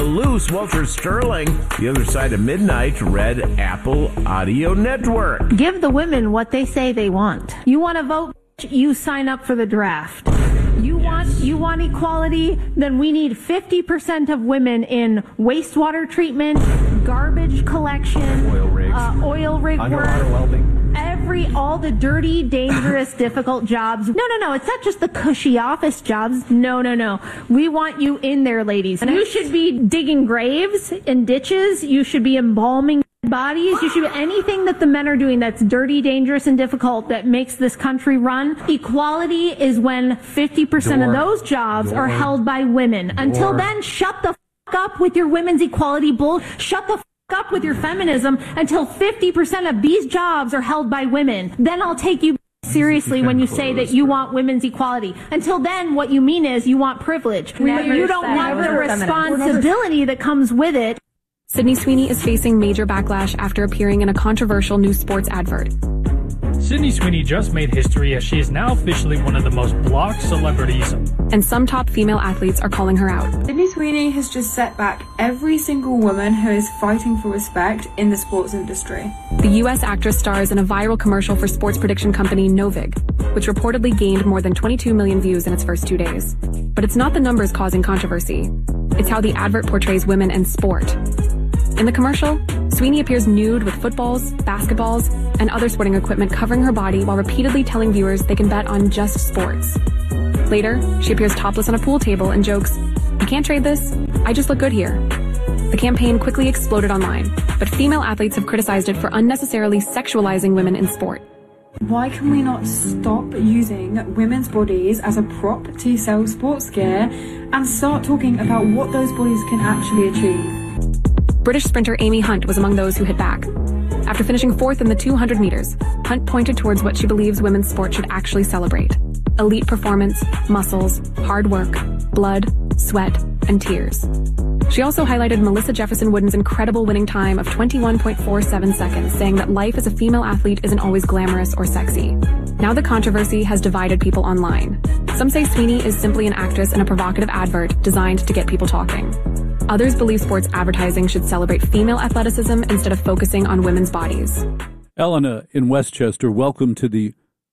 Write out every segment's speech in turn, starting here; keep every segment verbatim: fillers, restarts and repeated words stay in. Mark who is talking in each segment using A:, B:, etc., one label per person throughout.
A: loose. Walter Sterling, The Other Side of Midnight, Red Apple Audio Network.
B: Give the women what they say they want. You want to vote? You sign up for the draft. You want you want equality? Then we need fifty percent of women in wastewater treatment, garbage collection,
C: oil rigs,
B: uh, oil rig
C: underwater
B: work,
C: welding.
B: Every all the dirty, dangerous, difficult jobs. No, no, no. It's not just the cushy office jobs. No, no, no. We want you in there, ladies. And you should be digging graves and ditches. You should be embalming bodies. You should be anything that the men are doing that's dirty, dangerous, and difficult that makes this country run. Equality is when fifty percent
C: Door.
B: of those jobs
C: Door.
B: are held by women.
C: Door.
B: Until then, shut the f*** up with your women's equality bull. Shut the f*** up with your feminism until fifty percent of these jobs are held by women. Then I'll take you seriously when you say that you want women's equality. Until then, what you mean is you want privilege.
D: Never
B: you don't
D: said
B: want the
D: we're feminist.
B: responsibility that comes with it.
E: Sydney Sweeney is facing major backlash after appearing in a controversial new sports advert.
F: Sydney Sweeney just made history as she is now officially one of the most blocked celebrities.
E: And some top female athletes are calling her out.
D: Sydney Sweeney has just set back every single woman who is fighting for respect in the sports industry.
E: The U S actress stars in a viral commercial for sports prediction company Novig, which reportedly gained more than twenty-two million views in its first two days. But it's not the numbers causing controversy. It's how the advert portrays women in sport. In the commercial, Sweeney appears nude with footballs, basketballs, and other sporting equipment covering her body while repeatedly telling viewers they can bet on just sports. Later, she appears topless on a pool table and jokes, "You can't trade this. I just look good here." The campaign quickly exploded online, but female athletes have criticized it for unnecessarily sexualizing women in sport.
D: Why can we not stop using women's bodies as a prop to sell sports gear and start talking about what those bodies can actually achieve?
E: British sprinter Amy Hunt was among those who hit back. After finishing fourth in the two hundred meters, Hunt pointed towards what she believes women's sport should actually celebrate: elite performance, muscles, hard work, blood, sweat, and tears. She also highlighted Melissa Jefferson Wooden's incredible winning time of twenty-one point four seven seconds, saying that life as a female athlete isn't always glamorous or sexy. Now the controversy has divided people online. Some say Sweeney is simply an actress in a provocative advert designed to get people talking. Others believe sports advertising should celebrate female athleticism instead of focusing on women's bodies.
G: Elena in Westchester, welcome to the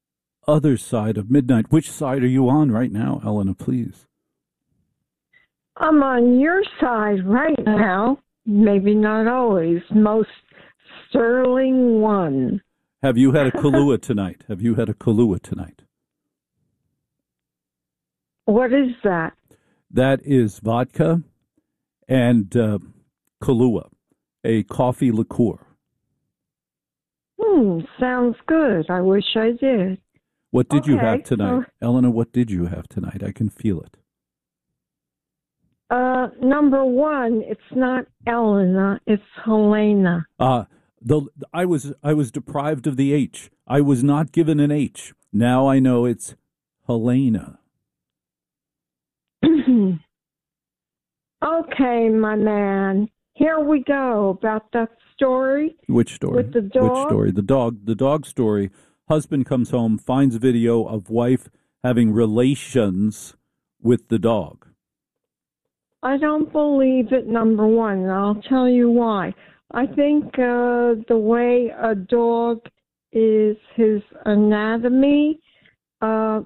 G: other side of midnight. Which side are you on right now, Elena, please?
H: I'm on your side right now. Maybe not always. Most sterling one.
G: Have you had a Kahlua tonight? Have you had a Kahlua tonight?
H: What is that?
G: That is vodka and uh, Kahlua, a coffee liqueur.
H: Hmm, sounds good. I wish I did.
G: What did
H: okay,
G: you have tonight?
H: Uh,
G: Elena, what did you have tonight? I can feel it.
H: Uh, number one, it's not Elena, it's Helena.
G: Uh, the I was I was deprived of the H. I was not given an H. Now I know it's Helena.
H: Okay, my man. Here we go about that story.
G: Which story?
H: With the dog?
G: Which story? The dog. The dog story. Husband comes home, finds video of wife having relations with the dog.
H: I don't believe it, number one, and I'll tell you why. I think uh, the way a dog is, his anatomy, uh,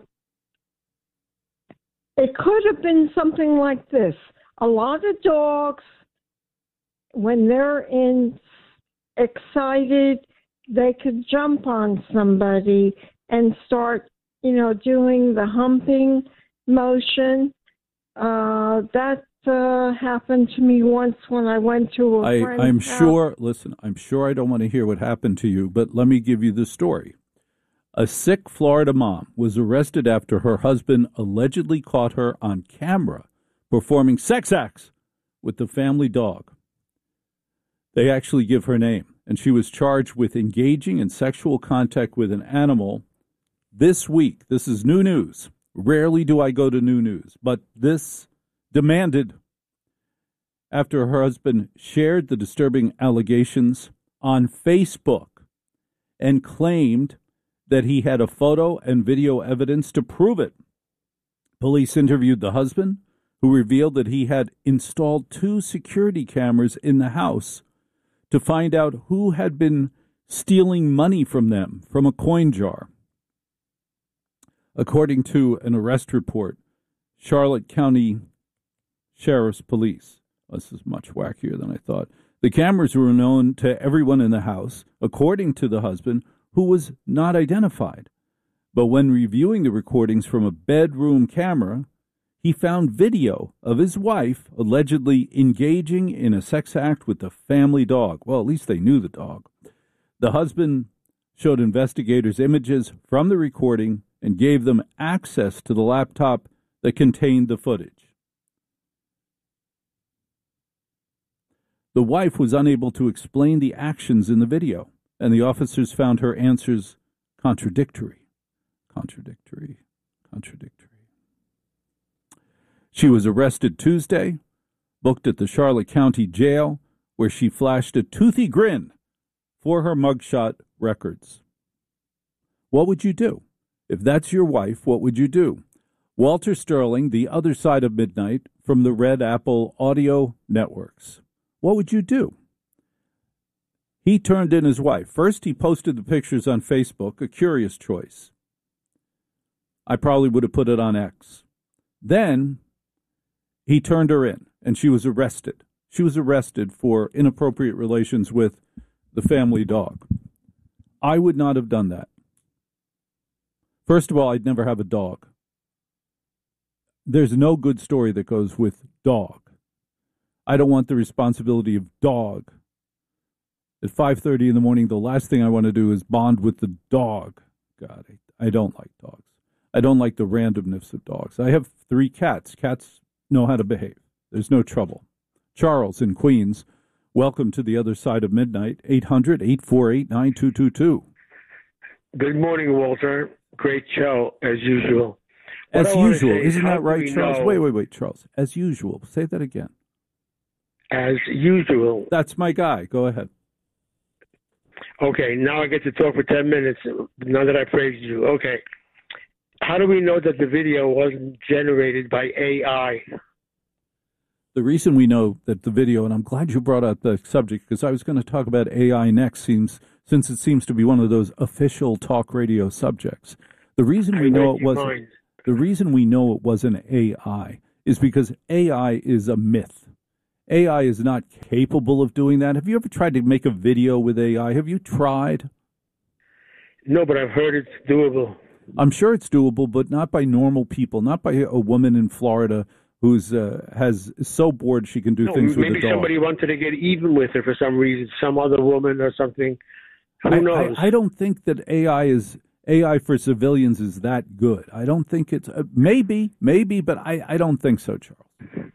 H: it could have been something like this. A lot of dogs, when they're in excited, they could jump on somebody and start, you know, doing the humping motion. Uh, that uh, happened to me once when I went to a
G: I,
H: friend's
G: I'm
H: house.
G: sure, listen, I'm sure I don't want to hear what happened to you, but let me give you the story. A sick Florida mom was arrested after her husband allegedly caught her on camera performing sex acts with the family dog. They actually give her name, and she was charged with engaging in sexual contact with an animal this week. This is new news. Rarely do I go to new news, but this demanded after her husband shared the disturbing allegations on Facebook and claimed that he had a photo and video evidence to prove it. Police interviewed the husband, who revealed that he had installed two security cameras in the house to find out who had been stealing money from them from a coin jar. According to an arrest report, Charlotte County Sheriff's Police, this is much wackier than I thought, the cameras were known to everyone in the house, according to the husband, who was not identified. But when reviewing the recordings from a bedroom camera, he found video of his wife allegedly engaging in a sex act with the family dog. Well, at least they knew the dog. The husband showed investigators images from the recording and gave them access to the laptop that contained the footage. The wife was unable to explain the actions in the video, and the officers found her answers contradictory. Contradictory. Contradictory. She was arrested Tuesday, booked at the Charlotte County Jail, where she flashed a toothy grin for her mugshot records. What would you do? If that's your wife, what would you do? Walter Sterling, The Other Side of Midnight, from the Red Apple Audio Networks. What would you do? He turned in his wife. First, he posted the pictures on Facebook, a curious choice. I probably would have put it on X. Then he turned her in, and she was arrested. She was arrested for inappropriate relations with the family dog. I would not have done that. First of all, I'd never have a dog. There's no good story that goes with dog. I don't want the responsibility of dog. At five thirty in the morning, the last thing I want to do is bond with the dog. God, I, I don't like dogs. I don't like the randomness of dogs. I have three cats. Cats know how to behave. There's no trouble. Charles in Queens, welcome to The Other Side of Midnight, eight hundred, eight four eight, nine two two two.
C: Good morning, Walter. Great show, as usual.
G: As
C: What I wanna
G: usual.
C: say is,
G: Isn't
C: how
G: that
C: do
G: right,
C: we
G: Charles?
C: know-
G: Wait, wait, wait, Charles. As usual. Say that again.
C: As usual.
G: That's my guy. Go ahead.
C: Okay, now I get to talk for ten minutes, now that I praised you. Okay. How do we know that the video wasn't generated by A I?
G: The reason we know that the video, and I'm glad you brought up the subject, because I was going to talk about A I next, seems since it seems to be one of those official talk radio subjects. The reason we
C: I
G: know
C: read
G: it
C: your
G: wasn't
C: mind.
G: the reason we know it wasn't A I is because A I is a myth. A I is not capable of doing that. Have you ever tried to make a video with A I? Have you tried?
C: No, but I've heard it's doable.
G: I'm sure it's doable, but not by normal people, not by a woman in Florida who's uh, has is so bored she can do
C: No,
G: things with
C: maybe
G: a dog.
C: somebody wanted to get even with her for some reason, some other woman or something. Who
G: I,
C: knows?
G: I, I don't think that A I is A I for civilians is that good. I don't think it's uh, maybe, maybe, but I, I don't think so, Charles.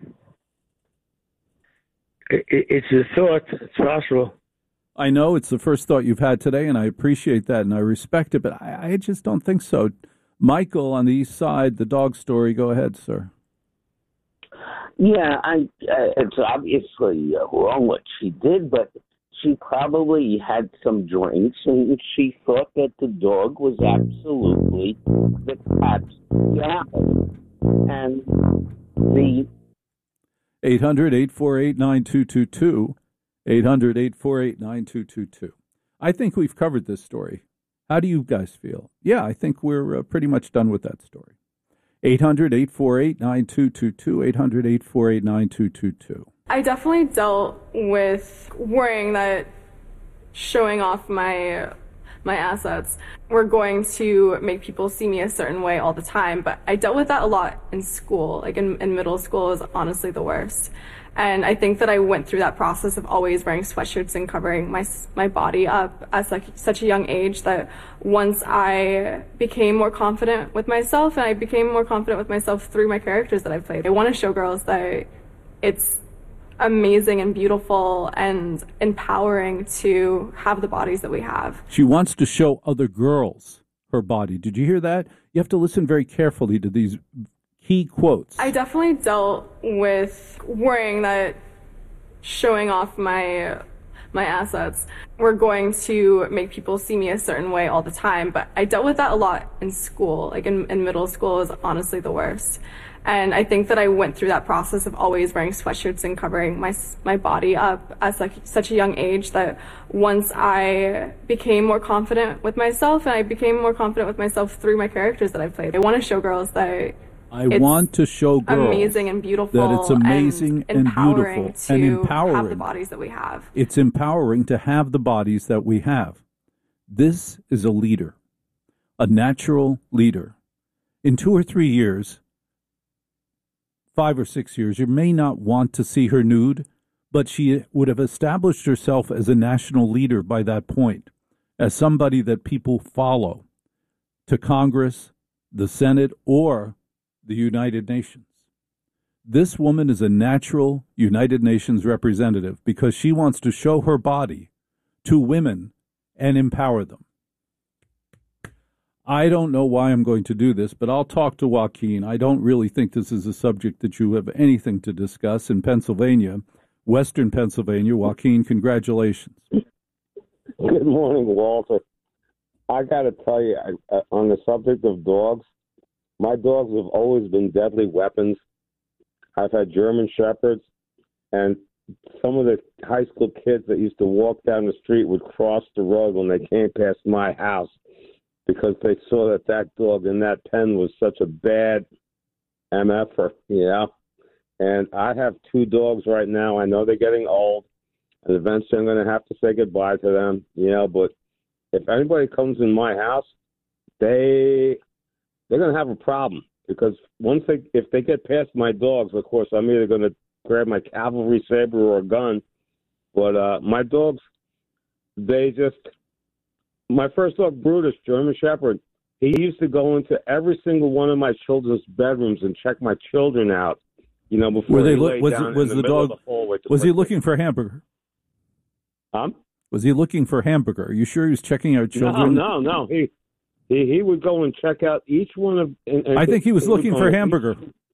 C: It, it, it's a thought. It's possible.
G: I know it's the first thought you've had today, and I appreciate that, and I respect it, but I, I just don't think so. Michael on the east side, the dog story. Go ahead, sir.
I: Yeah, I, uh, it's obviously uh, wrong what she did, but she probably had some drinks, and she thought that the dog was absolutely the cat's dad. And the
G: eight hundred, eight four eight, nine two two two. eight hundred, eight four eight, nine two two two. I think we've covered this story. How do you guys feel? Yeah, I think we're uh, pretty much done with that story. eight hundred, eight four eight, nine two two two. eight hundred, eight four eight, nine two two two.
J: I definitely dealt with worrying that showing off my my assets were going to make people see me a certain way all the time, but I dealt with that a lot in school. Like in, in middle school is honestly the worst. And I think that I went through that process of always wearing sweatshirts and covering my my body up at like such a young age that once I became more confident with myself, and I became more confident with myself through my characters that I played, I want to show girls that it's amazing and beautiful and empowering to have the bodies that we have.
G: She wants to show other girls her body. Did you hear that? You have to listen very carefully to these key quotes.
J: I definitely dealt with worrying that showing off my my assets. We're going to make people see me a certain way all the time, but I dealt with that a lot in school. Like in, in middle school is honestly the worst. And I think that I went through that process of always wearing sweatshirts and covering my my body up at like such a young age that once I became more confident with myself, and I became more confident with myself through my characters that I played. I want to show girls that
G: I want to show girls
J: amazing and beautiful,
G: that it's amazing and,
J: and
G: beautiful
J: to
G: and empowering.
J: Have the bodies that we have.
G: It's empowering to have the bodies that we have. This is a leader, a natural leader. In two or three years, five or six years, you may not want to see her nude, but she would have established herself as a national leader by that point, as somebody that people follow to Congress, the Senate, or the United Nations. This woman is a natural United Nations representative because she wants to show her body to women and empower them. I don't know why I'm going to do this, but I'll talk to Joaquin. I don't really think this is a subject that you have anything to discuss in Pennsylvania, Western Pennsylvania. Joaquin, congratulations.
K: Good morning, Walter. I got to tell you, I, uh, on the subject of dogs, my dogs have always been deadly weapons. I've had German Shepherds, and some of the high school kids that used to walk down the street would cross the road when they came past my house because they saw that that dog in that pen was such a bad M F-er, you know. And I have two dogs right now. I know they're getting old, and eventually I'm going to have to say goodbye to them, you know. But if anybody comes in my house, they they're going to have a problem because once they if they get past my dogs, of course, I'm either going to grab my cavalry saber or a gun. But uh, my dogs, they just. My first dog, Brutus, German Shepherd, he used to go into every single one of my children's bedrooms and check my children out, you know, before
G: Were they
K: they
G: lo-
K: lay
G: was
K: down
G: it, was
K: in
G: the,
K: the middle
G: dog?
K: of the hallway to
G: Was
K: play
G: he looking for hamburger?
K: Um,
G: Was he looking for hamburger? Are you sure he was checking out children?
K: No, no, no. He he, he would go and check out each one of. And, and
G: I think he was
K: would
G: looking
K: go
G: for
K: and-
G: hamburger.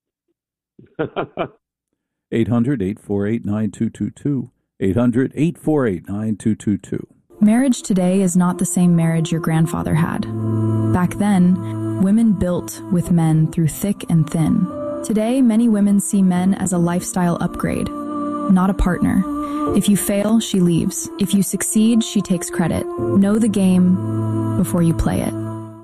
G: eight hundred, eight four eight, nine two two two. eight hundred, eight four eight, nine two two two.
L: Marriage today is not the same marriage your grandfather had. Back then, women built with men through thick and thin. Today, many women see men as a lifestyle upgrade, not a partner. If you fail, she leaves. If you succeed, she takes credit. Know the game before you play it.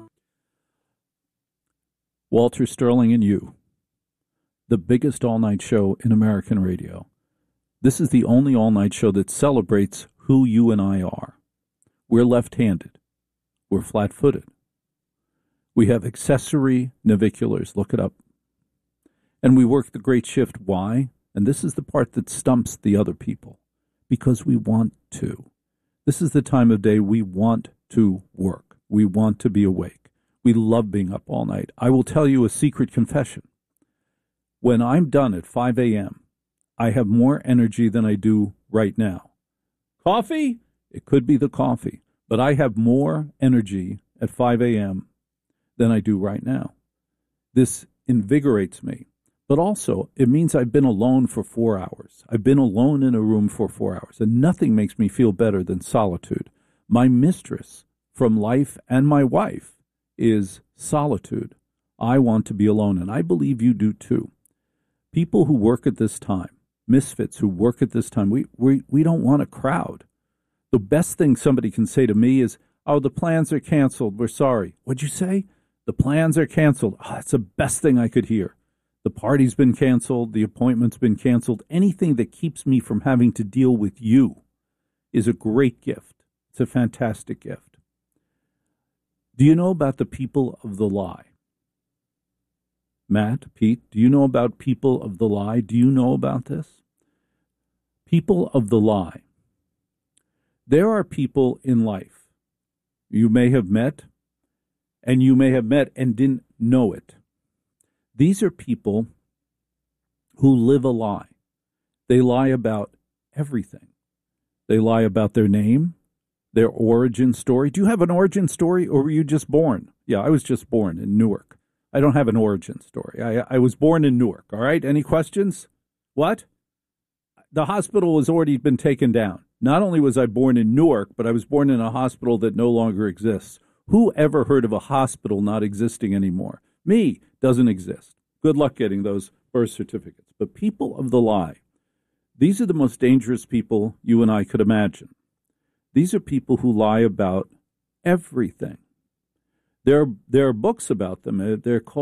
G: Walter Sterling and you, the biggest all-night show in American radio. This is the only all-night show that celebrates who you and I are. We're left-handed. We're flat-footed. We have accessory naviculars. Look it up. And we work the great shift. Why? And this is the part that stumps the other people. Because we want to. This is the time of day we want to work. We want to be awake. We love being up all night. I will tell you a secret confession. When I'm done at five a.m., I have more energy than I do right now. Coffee? It could be the coffee, but I have more energy at five a.m. than I do right now. This invigorates me, but also it means I've been alone for four hours. I've been alone in a room for four hours, and nothing makes me feel better than solitude. My mistress from life and my wife is solitude. I want to be alone, and I believe you do too. People who work at this time, misfits who work at this time, we, we, we don't want a crowd. The best thing somebody can say to me is, oh, the plans are canceled. We're sorry. What'd you say? The plans are canceled. Oh, that's the best thing I could hear. The party's been canceled. The appointment's been canceled. Anything that keeps me from having to deal with you is a great gift. It's a fantastic gift. Do you know about the people of the lie? Matt, Pete, do you know about people of the lie? Do you know about this? People of the lie. There are people in life you may have met, and you may have met and didn't know it. These are people who live a lie. They lie about everything. They lie about their name, their origin story. Do you have an origin story, or were you just born? Yeah, I was just born in Newark. I don't have an origin story. I, I was born in Newark, all right? Any questions? What? The hospital has already been taken down. Not only was I born in Newark, but I was born in a hospital that no longer exists. Who ever heard of a hospital not existing anymore? Me, doesn't exist. Good luck getting those birth certificates. But people of the lie, these are the most dangerous people you and I could imagine. These are people who lie about everything. There, there are books about them. They're called